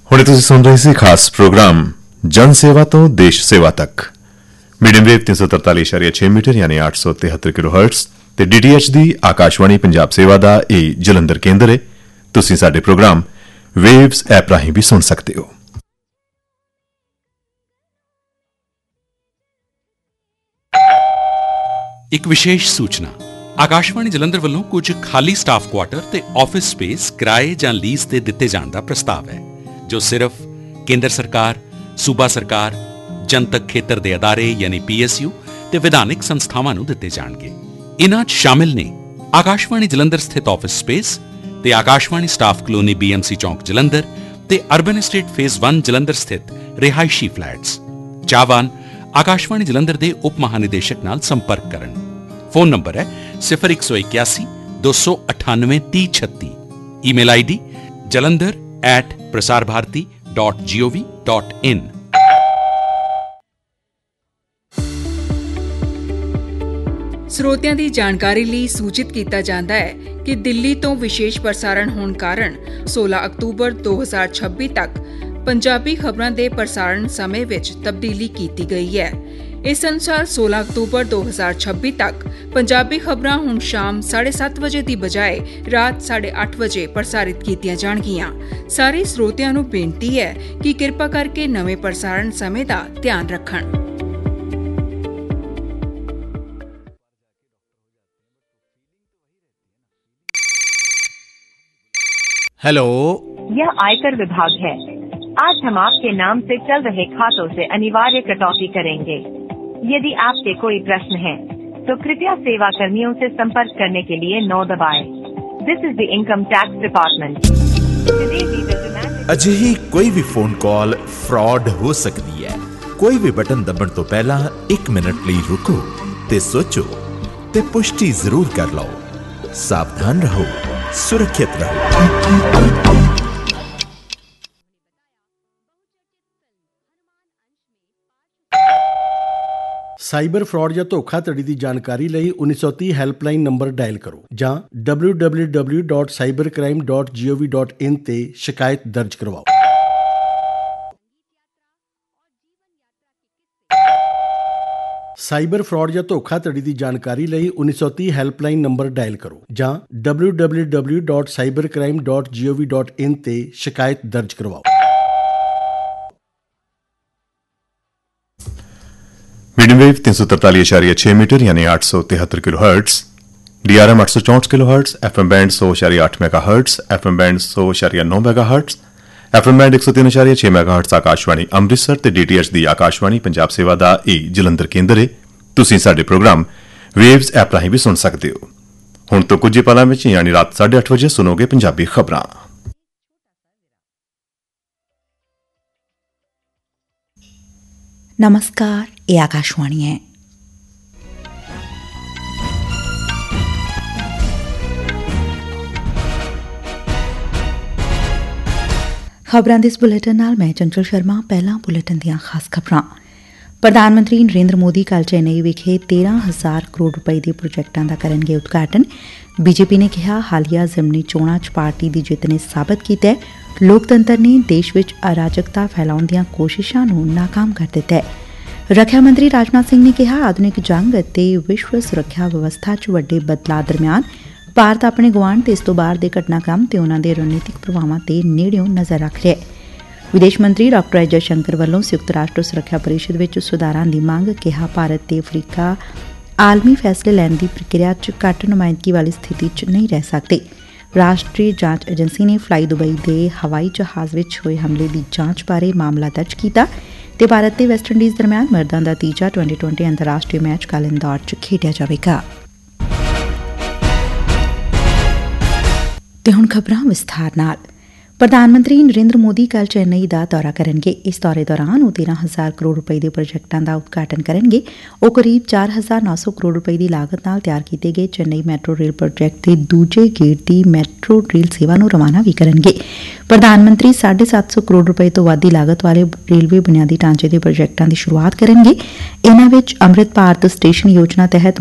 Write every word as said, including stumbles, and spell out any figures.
ਹੁਣੇ ਤੁਸੀਂ ਸੁਣ ਰਹੇ ਸੀ ਖਾਸ ਪ੍ਰੋਗਰਾਮ ਜਨ ਸੇਵਾ ਤੋਂ ਦੇਸ਼ ਸੇਵਾ ਤੱਕ ਮੀਡੀਅਮ ਵੇਵ तीन सौ तरतालीस दशमलव छह ਮੀਟਰ ਯਾਨੀ आठ सौ तिहत्तर ਕਿਲੋਹਰਟਜ਼ ਤੇ ਡੀਟੀਐਚ ਦੀ ਆਕਾਸ਼ਵਾਣੀ ਪੰਜਾਬ ਸੇਵਾ ਦਾ ਇਹ ਜਲੰਧਰ ਕੇਂਦਰ ਹੈ। ਤੁਸੀਂ ਸਾਡੇ ਪ੍ਰੋਗਰਾਮ ਵੇਵਸ ਐਪ ਰਾਹੀਂ ਵੀ ਸੁਣ ਸਕਦੇ ਹੋ। ਇੱਕ ਵਿਸ਼ੇਸ਼ ਸੂਚਨਾ ਆਕਾਸ਼ਵਾਣੀ ਜਲੰਧਰ ਵੱਲੋਂ ਕੁਝ ਖਾਲੀ ਸਟਾਫ ਕੁਆਟਰ ਤੇ ਆਫਿਸ ਸਪੇਸ ਕਿਰਾਏ ਜਾਂ ਲੀਜ਼ ਤੇ ਦਿੱਤੇ ਜਾਣ ਦਾ ਪ੍ਰਸਤਾਵ ਹੈ, ਜੋ ਸਿਰਫ ਕੇਂਦਰ ਸਰਕਾਰ, ਸੂਬਾ ਸਰਕਾਰ, ਜਨਤਕ ਖੇਤਰ ਦੇ ਅਦਾਰੇ ਯਾਨੀ ਪੀਐਸਯੂ ਤੇ ਵਿਧਾਨਿਕ ਸੰਸਥਾਵਾਂ ਨੂੰ ਦਿੱਤੇ ਜਾਣਗੇ। ਇਨ੍ਹਾਂ 'ਚ ਸ਼ਾਮਿਲ ਨੇ ਆਕਾਸ਼ਵਾਣੀ ਜਲੰਧਰ ਸਥਿਤ ਆਫਿਸ ਸਪੇਸ ਤੇ ਆਕਾਸ਼ਵਾਣੀ ਸਟਾਫ ਕਲੋਨੀ ਬੀਐਮਸੀ ਚੌਂਕ ਜਲੰਧਰ ਤੇ ਅਰਬਨ ਏਸਟੇਟ ਫੇਜ਼ ਇੱਕ ਜਲੰਧਰ ਸਥਿਤ ਰਿਹਾਇਸ਼ੀ ਫਲੈਟਸ। ਚਾਹਵਾਨ ਆਕਾਸ਼ਵਾਣੀ ਜਲੰਧਰ ਦੇ ਉਪ ਮਹਾਨਿਦੇਸ਼ਕ ਨਾਲ ਸੰਪਰਕ ਕਰਨ। ਫੋਨ ਨੰਬਰ ਹੈ ਸਿਫਰ ਇੱਕ ਸੌ ਇਕਿਆਸੀ ਦੋ ਸੌ ਅਠਾਨਵੇਂ ਤੀਹ ਛੱਤੀ। Email I D Jalandhar at Prasar Bharati dot ਜੀ ਓ ਵੀ ਡਾਟ ਇਨ। ਸਰੋਤਿਆਂ ਦੀ ਜਾਣਕਾਰੀ ਲਈ ਸੂਚਿਤ ਕੀਤਾ ਜਾਂਦਾ ਹੈ ਕਿ ਦਿੱਲੀ ਤੋਂ ਵਿਸ਼ੇਸ਼ ਪ੍ਰਸਾਰਣ ਹੋਣ ਕਾਰਨ ਸੋਲਾਂ ਅਕਤੂਬਰ ਦੋ ਹਜ਼ਾਰ ਛੱਬੀ ਤੱਕ ਪੰਜਾਬੀ ਖਬਰਾਂ ਦੇ ਪ੍ਰਸਾਰਣ ਸਮੇਂ ਵਿੱਚ ਤਬਦੀਲੀ ਕੀਤੀ ਗਈ ਹੈ। ਇਸ ਅਨੁਸਾਰ ਸੋਲਾਂ ਅਕਤੂਬਰ ਦੋ ਹਜ਼ਾਰ ਛੱਬੀ ਤੱਕ ਪੰਜਾਬੀ ਖਬਰਾਂ ਹੁਣ ਸ਼ਾਮ ਸਾਢੇ ਸੱਤ ਵਜੇ ਦੀ ਬਜਾਏ ਰਾਤ ਸਾਢੇ ਅੱਠ ਵਜੇ ਪ੍ਰਸਾਰਿਤ ਕੀਤੀਆਂ ਜਾਣਗੀਆਂ। ਸਾਰੇ ਸਰੋਤਿਆਂ ਨੂੰ ਬੇਨਤੀ ਹੈ ਕਿ ਕਿਰਪਾ ਕਰਕੇ ਨਵੇਂ ਪ੍ਰਸਾਰਣ ਸਮੇਂ ਦਾ ਧਿਆਨ ਰੱਖਣ। हेलो, यह आयकर विभाग है। आज हम आपके नाम से चल रहे खातों से अनिवार्य कटौती करेंगे। यदि आपके कोई प्रश्न है तो कृपया सेवा कर्मियों से संपर्क करने के लिए नौ दबाएं। This is the income tax department. अजिही कोई भी फोन कॉल फ्रॉड हो सकती है। कोई भी बटन दबण तो पहला एक मिनट ਲਈ रुको ते सोचो ते पुष्टि जरूर कर लो। सावधान रहो, सुरक्षित रहो। ਸਾਈਬਰ ਫਰਾਡ ਜਾਂ ਧੋਖਾਧੜੀ ਦੀ ਜਾਣਕਾਰੀ ਲਈ उन्नीस सौ तीस ਹੈਲਪਲਾਈਨ ਨੰਬਰ ਡਾਇਲ ਕਰੋ ਜਾਂ W W W dot cyber crime dot ਜੀ ਓ ਵੀ ਡਾਟ ਇਨ ਤੇ ਸ਼ਿਕਾਇਤ ਦਰਜ ਕਰਵਾਓ। ਸਾਈਬਰ ਫਰਾਡ ਜਾਂ ਧੋਖਾਧੜੀ ਦੀ ਜਾਣਕਾਰੀ ਲਈ उन्नीस सौ तीस ਹੈਲਪਲਾਈਨ ਨੰਬਰ ਡਾਇਲ ਕਰੋ ਜਾਂ W W W dot cyber crime dot ਜੀ ਓ ਵੀ ਡਾਟ ਇਨ ਤੇ ਸ਼ਿਕਾਇਤ ਦਰਜ ਕਰਵਾਓ। मीडियम वेव तीन सौ तरतालीस दशमलव छह मीटर यानी आठ सौ तिहत्तर किलोहर्ट्ज, डीआरएम आठ सौ चौंठ किलोहर्ट्ज, एफएम बैंड सौ दशमलव आठ मेगाहर्ट्ज, एफएम बैंड सौ दशमलव नौ मेगाहर्ट्ज, एफएम बैंड एक सौ तीन दशमलव छह मेगाहर्ट्ज आकाशवाणी ਅੰਮ੍ਰਿਤਸਰ ਤੇ ਡੀਟੀਐਚ ਦੀ ਆਕਾਸ਼ਵਾਣੀ ਪੰਜਾਬ ਸੇਵਾ ਦਾ ਇਹ ਜਲੰਧਰ ਕੇਂਦਰ ਹੈ। ਤੁਸੀਂ ਸਾਡੇ ਪ੍ਰੋਗਰਾਮ ਵੇਵਸ ਐਪ ਰਾਹੀਂ ਵੀ ਸੁਣ ਸਕਦੇ ਹੋ। ਹੁਣ ਤੋਂ ਕੁਝ ਹੀ ਪਲਾਂ ਵਿੱਚ ਯਾਨੀ ਰਾਤ ਸਾਢੇ ਅੱਠ ਵਜੇ ਸੁਣੋਗੇ ਪੰਜਾਬੀ ਖਬਰਾਂ। नमस्कार, ये आकाशवाणी है। खबरां दे इस बुलेटिन नाल मैं चंचल शर्मा। पहला बुलेटिन दियां खास खबरां। ਪ੍ਰਧਾਨ ਮੰਤਰੀ ਨਰਿੰਦਰ ਮੋਦੀ ਕੱਲ੍ਹ ਚੇਨਈ ਵਿਖੇ ਤੇਰਾਂ ਹਜ਼ਾਰ ਕਰੋੜ ਰੁਪਏ ਦੇ ਪ੍ਰੋਜੈਕਟਾਂ ਦਾ ਕਰਨਗੇ ਉਦਘਾਟਨ। ਬੀਜੇਪੀ ਨੇ ਕਿਹਾ ਹਾਲੀਆ ਜ਼ਿਮਨੀ ਚੋਣਾਂ 'ਚ ਪਾਰਟੀ ਦੀ ਜਿੱਤ ਨੇ ਸਾਬਤ ਕੀਤਾ ਲੋਕਤੰਤਰ ਨੇ ਦੇਸ਼ ਵਿੱਚ ਅਰਾਜਕਤਾ ਫੈਲਾਉਣ ਦੀਆਂ ਕੋਸ਼ਿਸ਼ਾਂ ਨੂੰ ਨਾਕਾਮ ਕਰ ਦਿੱਤਾ ਹੈ। ਰੱਖਿਆ ਮੰਤਰੀ ਰਾਜਨਾਥ ਸਿੰਘ ਨੇ ਕਿਹਾ ਆਧੁਨਿਕ ਜੰਗ ਅਤੇ ਵਿਸ਼ਵ ਸੁਰੱਖਿਆ ਵਿਵਸਥਾ 'ਚ ਵੱਡੇ ਬਦਲਾਅ ਦਰਮਿਆਨ ਭਾਰਤ ਆਪਣੇ ਗੁਆਂਢ ਤੇ ਇਸ ਤੋਂ ਬਾਹਰ ਦੇ ਘਟਨਾਕ੍ਰਮ ਤੇ ਉਨ੍ਹਾਂ ਦੇ ਰਣਨੀਤਿਕ ਪ੍ਰਭਾਵਾਂ ਤੇ ਨੇੜਿਓਂ ਨਜ਼ਰ ਰੱਖ ਰਿਹਾ ਹੈ। ਵਿਦੇਸ਼ ਮੰਤਰੀ ਡਾ ਐਸ ਜੈ ਸ਼ੰਕਰ ਵੱਲੋਂ ਸੰਯੁਕਤ ਰਾਸ਼ਟਰ ਸੁਰੱਖਿਆ ਪਰਿਸ਼ਦ ਵਿੱਚ ਸੁਧਾਰਾਂ ਦੀ ਮੰਗ। ਕਿਹਾ ਭਾਰਤ ਤੇ ਅਫਰੀਕਾ ਆਲਮੀ ਫੈਸਲੇ ਲੈਣ ਦੀ ਪ੍ਰਕਿਰਿਆ 'ਚ ਘੱਟ ਨੁਮਾਇੰਦਗੀ ਵਾਲੀ ਸਥਿਤੀ 'ਚ ਨਹੀਂ ਰਹਿ ਸਕਦੇ। ਰਾਸ਼ਟਰੀ ਜਾਂਚ ਏਜੰਸੀ ਨੇ ਫਲਾਈ ਦੁਬਈ ਦੇ ਹਵਾਈ ਜਹਾਜ਼ ਵਿੱਚ ਹੋਏ ਹਮਲੇ ਦੀ ਜਾਂਚ ਬਾਰੇ ਮਾਮਲਾ ਦਰਜ ਕੀਤਾ ਤੇ ਭਾਰਤ ਤੇ ਵੈਸਟਇੰਡੀਜ਼ ਦਰਮਿਆਨ ਮਰਦਾਂ ਦਾ ਤੀਜਾ ਟਵੈਂਟੀ ਟਵੈਂਟੀ ਅੰਤਰਰਾਸ਼ਟਰੀ ਮੈਚ ਕੱਲ੍ਹ ਇੰਦੌਰ 'ਚ ਖੇਡਿਆ ਜਾਵੇਗਾ। ਤੇ ਹੁਣ ਖਬਰਾਂ ਵਿਸਥਾਰ ਨਾਲ। ਪ੍ਰਧਾਨ ਮੰਤਰੀ ਨਰਿੰਦਰ ਮੋਦੀ ਕੱਲ੍ਹ ਚੇਨਈ ਦਾ ਦੌਰਾ ਕਰਨਗੇ। ਇਸ ਦੌਰੇ ਦੌਰਾਨ ਉਹ ਤੇਰਾਂ ਹਜ਼ਾਰ ਕਰੋੜ ਰੁਪਏ ਦੇ ਪ੍ਰੋਜੈਕਟਾਂ ਦਾ ਉਦਘਾਟਨ ਕਰਨਗੇ। ਉਹ ਕਰੀਬ ਚਾਰ ਹਜ਼ਾਰ ਨੌ ਸੌ ਕਰੋੜ ਰੁਪਏ ਦੀ ਲਾਗਤ ਨਾਲ ਤਿਆਰ ਕੀਤੇ ਗਏ ਚੇਨਈ ਮੈਟਰੋ ਰੇਲ ਪ੍ਰੋਜੈਕਟ ਦੇ ਦੂਜੇ ਗੇੜ ਦੀ ਮੈਟਰੋ ਰੇਲ ਸੇਵਾ ਨੂੰ ਰਵਾਨਾ ਵੀ ਕਰਨਗੇ। ਪ੍ਰਧਾਨ ਮੰਤਰੀ ਸਾਢੇ ਸੱਤ ਸੌ ਕਰੋੜ ਰੁਪਏ ਤੋਂ ਵੱਧ ਦੀ ਲਾਗਤ ਵਾਲੇ ਰੇਲਵੇ ਬੁਨਿਆਦੀ ਢਾਂਚੇ ਦੇ ਪ੍ਰੋਜੈਕਟਾਂ ਦੀ ਸ਼ੁਰੂਆਤ ਕਰਨਗੇ। ਇਨ੍ਹਾਂ ਵਿੱਚ ਅੰਮ੍ਰਿਤ ਭਾਰਤ ਸਟੇਸ਼ਨ ਯੋਜਨਾ ਤਹਿਤ